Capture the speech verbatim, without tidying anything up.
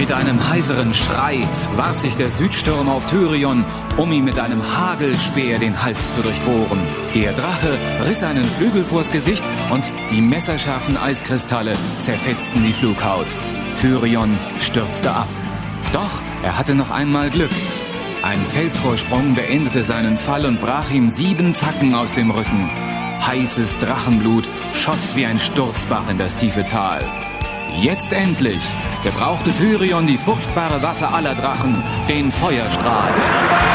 Mit einem heiseren Schrei warf sich der Südsturm auf Tyrion, um ihm mit einem Hagelspeer den Hals zu durchbohren. Der Drache riss einen Flügel vors Gesicht und die messerscharfen Eiskristalle zerfetzten die Flughaut. Tyrion stürzte ab. Doch er hatte noch einmal Glück. Ein Felsvorsprung beendete seinen Fall und brach ihm sieben Zacken aus dem Rücken. Heißes Drachenblut schoss wie ein Sturzbach in das tiefe Tal. Jetzt endlich gebrauchte Tyrion die furchtbare Waffe aller Drachen, den Feuerstrahl.